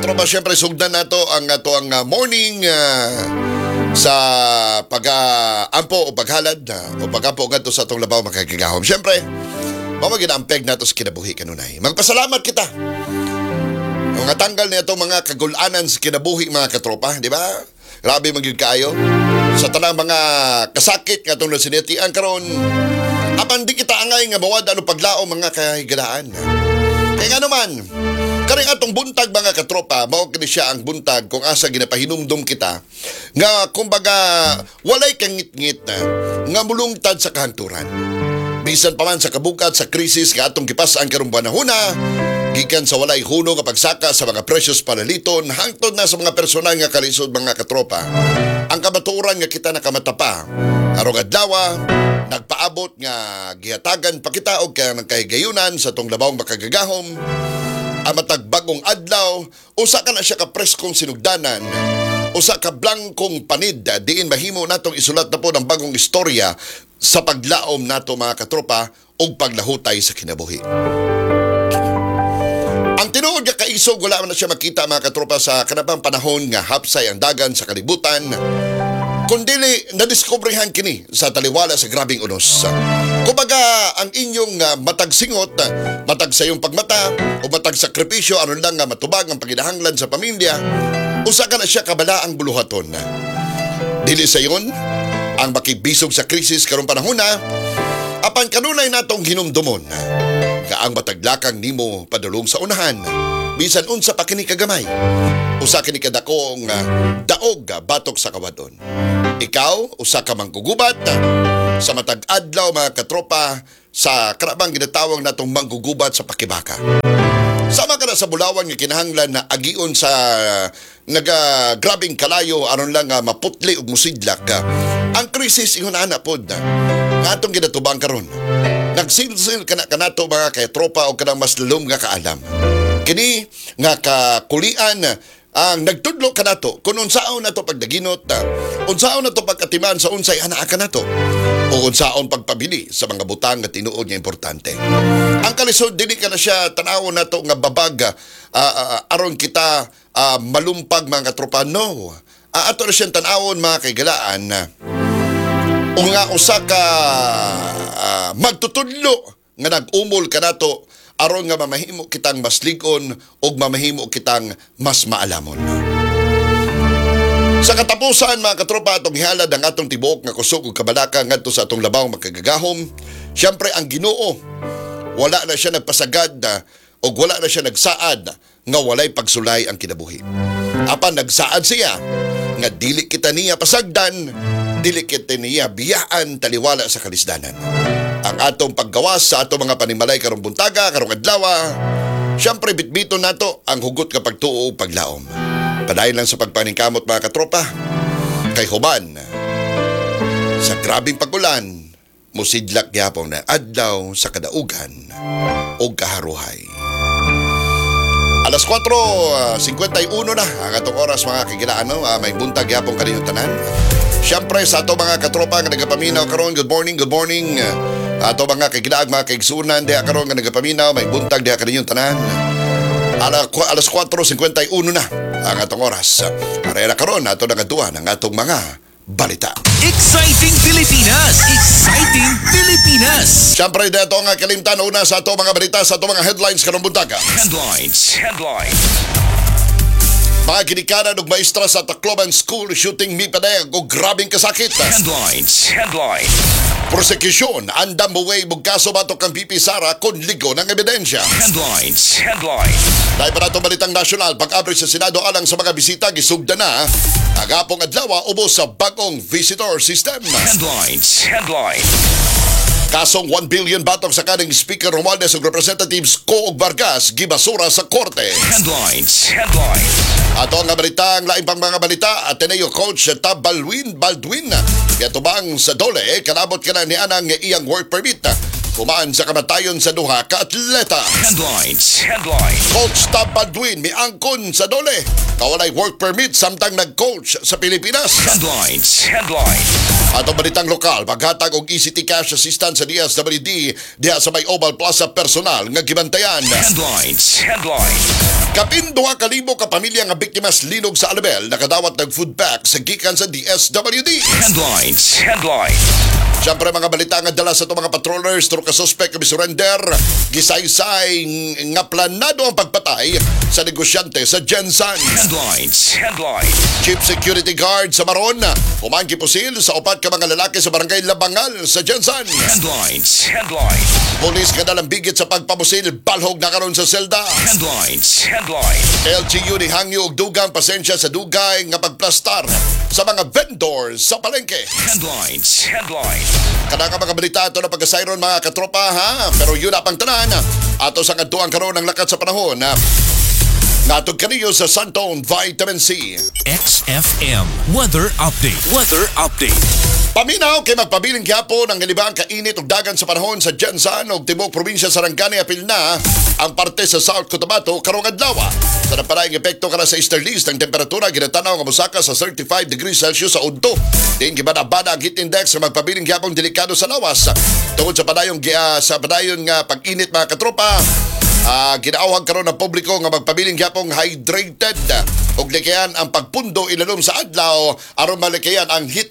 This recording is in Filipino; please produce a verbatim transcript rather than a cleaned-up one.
Tropa, siyempre sugdan nato ang ato ang uh, morning uh, sa pag-ampo o paghalad uh, o pag-ampo ngadto sa atong labaw makagigahom. Siyempre, mamaginampeg nato sa kinabuhi kanunay. Magpasalamat kita. Mga tanggal na itong mga kagulanan sa kinabuhi mga katropa, di ba? Grabe magyud kaayo. Sa tanang mga kasakit nga itong nasinitian karon, apan di kita angay nga mawad ano paglao mga kahigalaan. Kaya nga naman, karing atong buntag mga katropa, mao kini siya ang buntag kung asa ginapahinumdum kita nga kumbaga walay kangit-ngit na nga mulungtad sa kahangturan. Bisan pa man sa kabukat sa krisis nga atong gipas-an karong panahona, gikan sa walay huno nga pagsaka sa mga precious panaliton hangtod na sa mga personal nga kalisod mga katropa. Ang kamatuoran nga kita nakamatapa arong adlaw nagpaabot nga gihatagan pa kita og kanang kahigayunan sa tong labaw makagagahom. Ang matag bagong adlaw, usa ka na siya ka preskong sinugdanan, usa ka blankong panid, diin mahimo natong isulat na po ng bagong istorya sa paglaom nato mga katropa o paglahutay sa kinabuhi. Ang tinuod nga kaisog, wala man na siya makita mga katropa sa kanapang panahon nga hapsay ang dagan sa kalibutan, kundili nadiskobrehan kini sa taliwala sa grabing unos. Kumbaga, ang inyong uh, matag singot, uh, matag sa iyong pagmata, o matag sakripisyo, ano lang nga uh, matubag ang paginahanglan sa pamilya, usa ka na siya kabala ang buluhaton. Dili sa iyon, ang makibisog sa krisis karong panahon na, apan kanunay natong hinumdumon, nga ang mataglakang nimo padulong sa unahan, bisan unsa pa kini kagamay, usa kini kadakong uh, daog uh, batok sa kawadon. Ikaw, usa ka manggugubat, sa matag adlaw mga katropa sa karabang ginatawag natong manggugubat sa pakibaka. Sama ka na sa bulawan nga kinahanglan na agion sa naga grabing kalayo aron lang nga maputli ug musidlak. Ang krisis ingon ana pod nga atong ginatubang karon. Nagsilsil kana kanato mga katropa o kanang mas lalom nga kaalam. Kini nga kakulian ang nagtudlo kanato kung unsaon nato pagdaginot, uh, unsaon nato pagkatiman sa unsay anaa kanato o unsaon pagpabili sa mga butang nga tinuod nga importante. Ang kalisod dili ka na siya tanawon nato nga babag uh, uh, aron kita uh, malumpag mga tropa, no. Uh, ato na siyang tanawon mga kaigalaan uh, o nga usa ka uh, magtutudlo nga nag-umol kanato aron nga mamahimo kitang mas ligon o mamahimo kitang mas maalamon. Sa katapusan mga katropa, atong hihalad ang atong tibuok nga kusog ug kabalaka ngadto sa atong labaw makagagahom. Siyempre ang Ginoo wala na siya nagpasagad o wala na siya nagsaad nga walay pagsulay ang kinabuhi. Apan nagsaad siya nga dili kita niya pasagdan, dili kita niya biyaan taliwala sa kalisdanan. Ang atong paggawas sa atong mga panimalay karong buntaga, karong adlaw, siyempre bitbito nato ang hugot nga pagtuo ug paglaom. Padayon lang sa pagpaningkamot mga katropa, kay huban sa grabing pagulan, musidlak gyapon na adlaw sa kadaugan o kaharuhay. Alas kwatro singkwenta y uno na ang atong oras mga kagilaano, uh, may buntag gyapon kaninyong tanan. Siyempre sa ato mga katropa nga nagapaminaw karon, good morning, good morning. Ato mga kagilaag, mga kaigsunan, diha karon nga nagapaminaw, may buntag diha kaninyong tanan. Ala, alas kwatro singkwenta y uno na ang atong oras. Arera karon ato nagaduan ang atong mga balita. Exciting Pilipinas! Exciting Pilipinas! Siyempre dito nga kalimtan una sa ato mga balita, sa ato mga headlines karong buntaga. Headlines. Headlines. Mga ginikanan og maestra sa Tacloban School shooting mi padayag og grabing kasakit. Headlines. Headlines. Prosekusyon andam buway mong kaso batok kang P P Sara kon ligo ng ebidensya. Headlines. Headlines. Dahil pa nato balitang nasyonal, pag-abri sa Senado alang sa mga bisita, gisugda na agapong adlaw ubos sa bagong visitor system. Headlines. Headlines. Kasong one billion batok sa kaning Speaker Romualdez ug Representatives Coog Vargas gibasura sa korte. Headlines. Headlines. Ato nga balita, ang laing pang mga balita, Ateneo coach Tab Balwin Baldwin katubang sa dole, kanabot ka na ni anang iyang work permit kumaan sa kamatayon sa duha ka atleta. Headlines. Headlines. Coach Tab Baldwin miangkon sa dole, kawalay work permit samtang nag-coach sa Pilipinas. Headlines. Headlines. Ato balitang lokal, paghatag og E C T cash assistance sa D S W D diha sa may Oval Plaza personal nga gibantayan. Headlines. Headlines. Kapin duha ka libo ka pamilya nga biktimas linog sa Alabel nakadawat ng food pack sa gikan sa D S W D. Headlines. Headlines. Siyempre mga balita nga dala sa itong mga patrollers turo ka suspect nga surrender gisaysay nga planado ang pagpatay sa negosyante sa Gensan. Headlines. Headlines. Chief Security Guard sa Maron humanggi pusil sa upat ka mga lalaki sa barangay Labangal sa Gensan. Headlines. Headlines. Pulis ka dalang bigit sa pagpamusil balhog na karon sa selda. Headlines. Headlines. L G U ni hangyo og dugang pasensya sa dugay nga pagplastar sa mga vendors sa palengke. Headlines. Headlines. Kada ka mga balita ito na pagkasayron mga katropa ha. Pero yun na pang tanan. Ato sa kaduang karon ng lakat sa panahon. Natog kaniyo sa Santone Vitamin C. X F M Weather Update. Weather Update. Paminaw kay magpabiling gyapon ang ilibang kainit ug dagan sa panahon sa Gensan ug tibok probinsya sa Sarangani apil na ang parte sa South Cotabato karong adlaw. Sa napalayang epekto kana sa easterlies ang temperatura ginatanaw nga mosaka sa thirty-five degrees Celsius sa udto. Din gibada-bada ang heat index nga magpabiling gyapon delikado sa lawas tungod sa padayong uh, sa padayon nga pag-init mga katropa. Uh, ginaawag karon ng publiko nga magpabiling gyapong hydrated ug likayan ang pagpundo ilalom sa adlaw aron malikayan ang heat